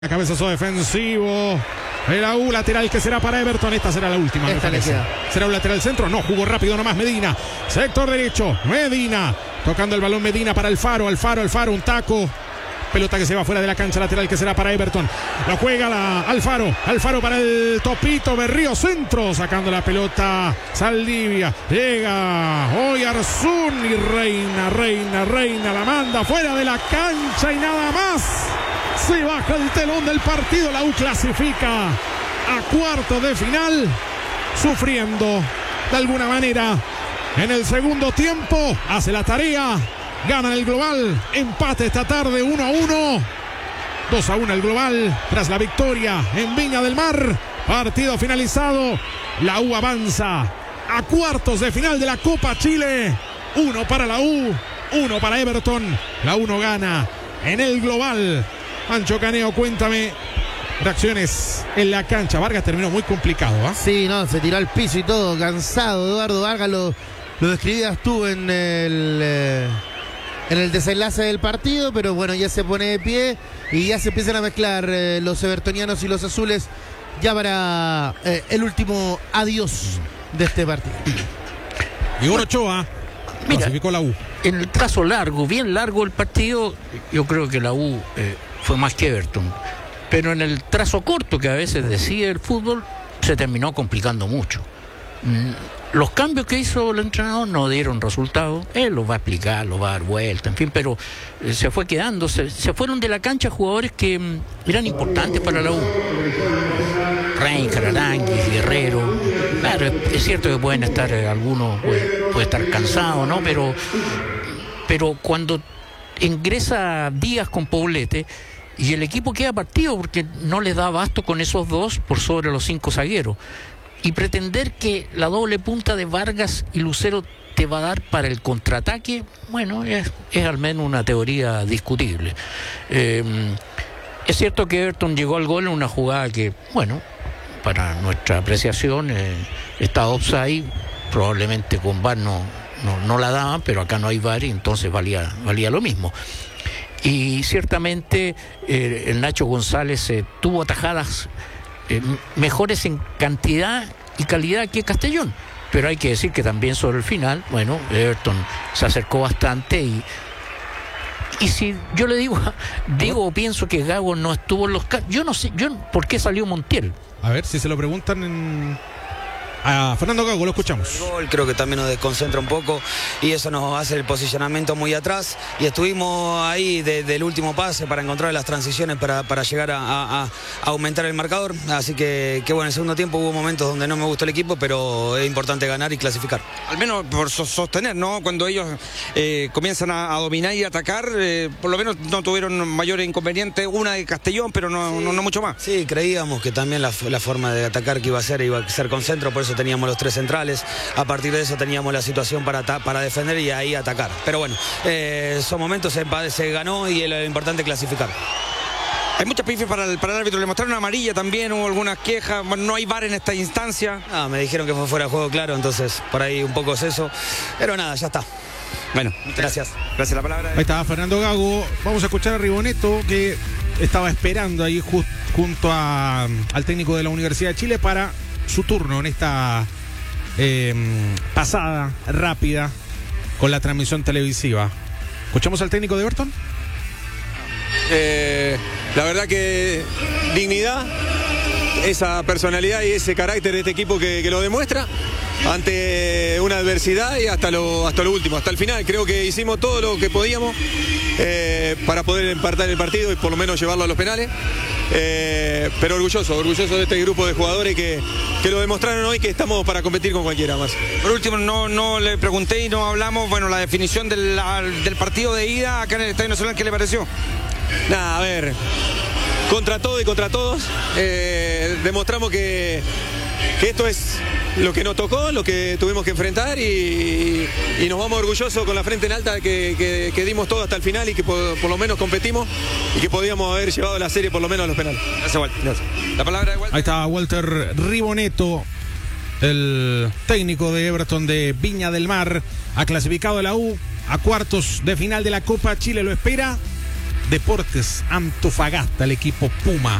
Cabezazo defensivo. El AU lateral que será para Everton. Esta será la última. Será un lateral centro. No, jugó rápido nomás Medina. Sector derecho. Medina. Tocando el balón Medina para Alfaro. Alfaro. Un taco. Pelota que se va fuera de la cancha. Lateral que será para Everton. Lo juega Alfaro. Alfaro para el Topito. Berrío centro. Sacando la pelota. Saldivia. Llega. Oyarzún. Y reina. La manda fuera de la cancha y nada más. Se baja el telón del partido. La U clasifica a cuartos de final, sufriendo de alguna manera en el segundo tiempo. Hace la tarea, gana el global, empate esta tarde 1-1, 2-1 el global tras la victoria en Viña del Mar. Partido finalizado, la U avanza a cuartos de final de la Copa Chile. 1 para la U, 1 para Everton. La U no gana en el global. Ancho Caneo, cuéntame reacciones en la cancha. Vargas terminó muy complicado, ¿eh? Sí, no, se tiró al piso y todo, cansado. Eduardo Vargas lo describías tú en el desenlace del partido, pero bueno, ya se pone de pie y ya se empiezan a mezclar los evertonianos y los azules ya para el último adiós de este partido. Igor Ochoa clasificó la U. En el trazo largo, bien largo el partido, yo creo que la U fue más que Everton, pero en el trazo corto que a veces decide el fútbol se terminó complicando mucho. Los cambios que hizo el entrenador no dieron resultado. Él los va a explicar, los va a dar vuelta, en fin, pero se fue quedando, se fueron de la cancha jugadores que eran importantes para la U. Reinhardt, Aranguis, Guerrero. Claro, es cierto que pueden estar algunos, puede estar cansado, ¿no? Pero cuando ingresa Díaz con Poblete y el equipo queda partido porque no les da abasto con esos dos por sobre los 5 zagueros, y pretender que la doble punta de Vargas y Lucero te va a dar para el contraataque, bueno, es al menos una teoría discutible. Es cierto que Everton llegó al gol en una jugada que, bueno, para nuestra apreciación está offside, probablemente con VAR no la daban, pero acá no hay VAR y entonces valía lo mismo. Y ciertamente el Nacho González tuvo atajadas mejores en cantidad y calidad que Castellón, pero hay que decir que también sobre el final, bueno, Everton se acercó bastante y si yo le digo o pienso que Gago no estuvo en los yo no sé por qué salió Montiel. A ver si se lo preguntan a Fernando Gago, lo escuchamos. El gol creo que también nos desconcentra un poco y eso nos hace el posicionamiento muy atrás y estuvimos ahí del último pase para encontrar las transiciones para llegar a aumentar el marcador, así que bueno, en el segundo tiempo hubo momentos donde no me gustó el equipo, pero es importante ganar y clasificar. Al menos por sostener, ¿no? Cuando ellos comienzan a dominar y atacar, por lo menos no tuvieron mayor inconveniente, una de Castellón, pero no mucho más. Sí, creíamos que también la forma de atacar que iba a ser con centro, por eso teníamos los 3 centrales, a partir de eso teníamos la situación para defender y ahí atacar, pero bueno, son momentos, se ganó y lo importante es clasificar. Hay muchas pifes para el árbitro, le mostraron amarilla también, hubo algunas quejas, no hay VAR en esta instancia. Me dijeron que fue fuera de juego, claro, entonces por ahí un poco es eso, pero nada, ya está. Bueno, gracias. Gracias, la palabra. Ahí estaba Fernando Gago. Vamos a escuchar a Riboneto, que estaba esperando ahí junto al técnico de la Universidad de Chile para su turno en esta pasada rápida con la transmisión televisiva. ¿Escuchamos al técnico de Everton? La verdad que dignidad, esa personalidad y ese carácter de este equipo que lo demuestra ante una adversidad y hasta lo último, hasta el final. Creo que hicimos todo lo que podíamos para poder empatar el partido y por lo menos llevarlo a los penales. Pero orgulloso de este grupo de jugadores que lo demostraron hoy, que estamos para competir con cualquiera más. Por último, no le pregunté y no hablamos, bueno, la definición del partido de ida acá en el Estadio Nacional, ¿qué le pareció? Nada, a ver, contra todo y contra todos, demostramos que esto es lo que nos tocó, lo que tuvimos que enfrentar y nos vamos orgullosos con la frente en alta que dimos todo hasta el final y que por lo menos competimos y que podíamos haber llevado la serie por lo menos a los penales. Gracias, Walter. Gracias. La palabra de Walter. Ahí está Walter Riboneto, el técnico de Everton de Viña del Mar. Ha clasificado a la U a cuartos de final de la Copa Chile. Lo espera Deportes Antofagasta, el equipo Puma.